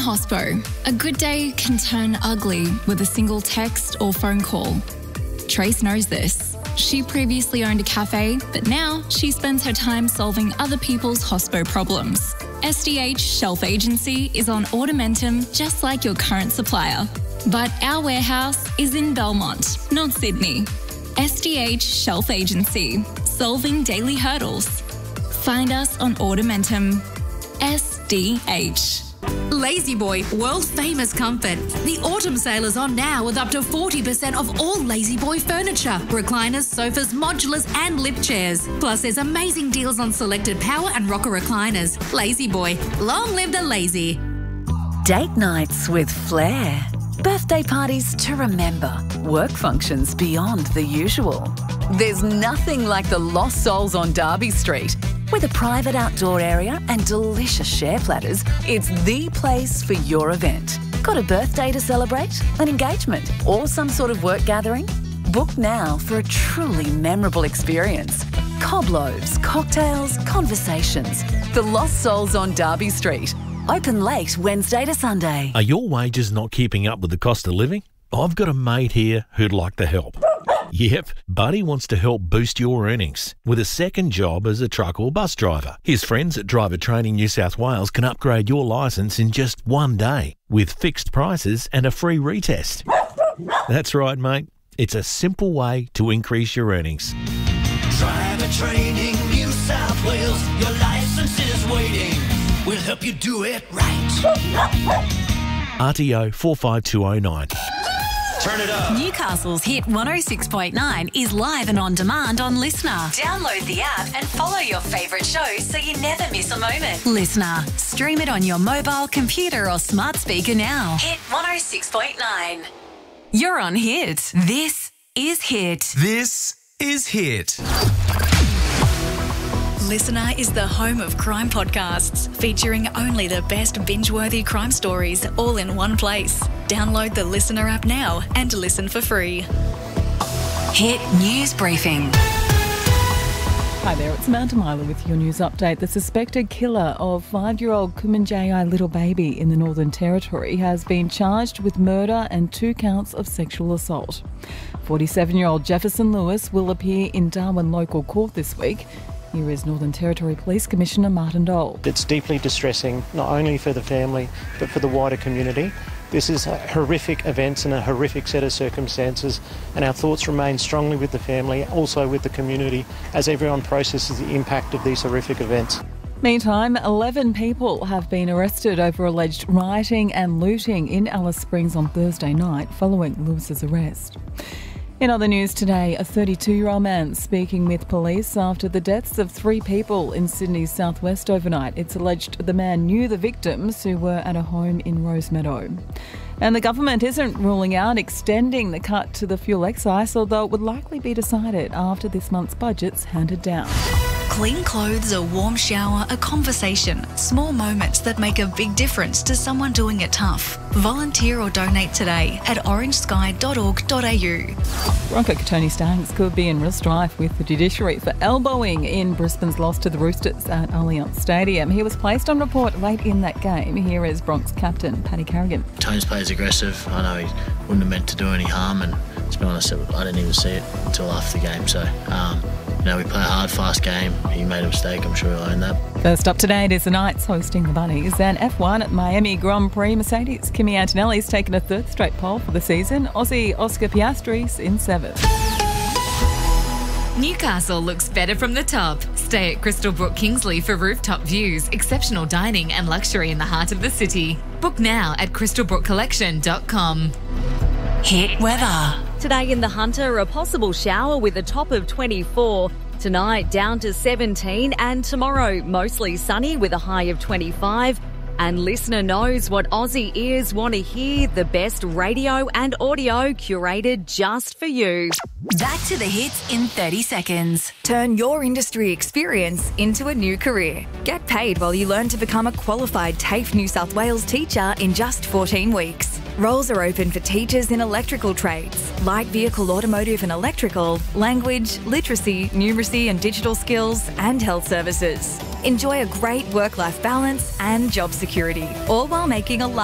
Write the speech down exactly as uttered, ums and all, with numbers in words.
hospo, a good day can turn ugly with a single text or phone call. Trace knows this. She previously owned a cafe, but now she spends her time solving other people's hospo problems. S D H Shelf Agency is on Automentum just like your current supplier. But our warehouse is in Belmont, not Sydney. S D H Shelf Agency, solving daily hurdles. Find us on Automentum. S D H. La-Z-Boy, world famous comfort. The autumn sale is on now with up to forty percent off all La-Z-Boy furniture, recliners, sofas, modulars and lift chairs. Plus there's amazing deals on selected power and rocker recliners. La-Z-Boy, long live the lazy. Date nights with flair. Birthday parties to remember. Work functions beyond the usual. There's nothing like the Lost Souls on Derby Street. With a private outdoor area and delicious share platters, it's the place for your event. Got a birthday to celebrate, an engagement, or some sort of work gathering? Book now for a truly memorable experience. Cob loaves, cocktails, conversations. The Lost Souls on Derby Street. Open late Wednesday to Sunday. Are your wages not keeping up with the cost of living? I've got a mate here who'd like to help. Yep, Buddy wants to help boost your earnings with a second job as a truck or bus driver. His friends at Driver Training New South Wales can upgrade your licence in just one day with fixed prices and a free retest. That's right, mate. It's a simple way to increase your earnings. Driver Training New South Wales, your licence is waiting. We'll help you do it right. R T O four five two oh nine. Turn it up. Newcastle's Hit one oh six point nine is live and on demand on Listener. Download the app and follow your favourite shows so you never miss a moment. Listener. Stream it on your mobile, computer or smart speaker now. Hit one oh six point nine. You're on Hit. This is Hit. This is Hit. Listener is the home of crime podcasts, featuring only the best binge-worthy crime stories all in one place. Download the Listener app now and listen for free. Hit News Briefing. Hi there, it's Amanda Myler with your news update. The suspected killer of five-year-old Kumanjayi little baby in the Northern Territory has been charged with murder and two counts of sexual assault. forty-seven-year-old Jefferson Lewis will appear in Darwin Local Court this week. Here is Northern Territory Police Commissioner Martin Dole. It's deeply distressing, not only for the family, but for the wider community. This is a horrific events and a horrific set of circumstances, and our thoughts remain strongly with the family, also with the community, as everyone processes the impact of these horrific events. Meantime, eleven people have been arrested over alleged rioting and looting in Alice Springs on Thursday night following Lewis's arrest. In other news today, a thirty-two-year-old man speaking with police after the deaths of three people in Sydney's southwest overnight. It's alleged the man knew the victims who were at a home in Rosemeadow. And the government isn't ruling out extending the cut to the fuel excise, although it would likely be decided after this month's budget's handed down. Clean clothes, a warm shower, a conversation. Small moments that make a big difference to someone doing it tough. Volunteer or donate today at orange sky dot org dot a u. Bronco Tony Staggs could be in real strife with the judiciary for elbowing in Brisbane's loss to the Roosters at Allianz Stadium. He was placed on report late in that game. Here is Bronx captain Paddy Carrigan. Tone's plays aggressive. I know he wouldn't have meant to do any harm, and to be honest, I didn't even see it until after the game. So, um, you know, we play a hard, fast game. He made a mistake. I'm sure he'll own that. First up today, it is the Knights hosting the Bunnies. And F one at Miami Grand Prix Mercedes. Kimi Antonelli's taken a third straight pole for the season. Aussie Oscar Piastri's in seventh. Newcastle looks better from the top. Stay at Crystal Brook Kingsley for rooftop views, exceptional dining and luxury in the heart of the city. Book now at crystal brook collection dot com. Hit weather. Today in the Hunter, a possible shower with a top of twenty-four. Tonight down to seventeen, and tomorrow mostly sunny with a high of twenty-five. And Listener knows what Aussie ears want to hear, the best radio and audio curated just for you. Back to the hits in thirty seconds. Turn your industry experience into a new career. Get paid while you learn to become a qualified TAFE New South Wales teacher in just fourteen weeks. Roles are open for teachers in electrical trades, light vehicle, automotive and electrical, language, literacy, numeracy and digital skills, and health services. Enjoy a great work-life balance and job security, all while making a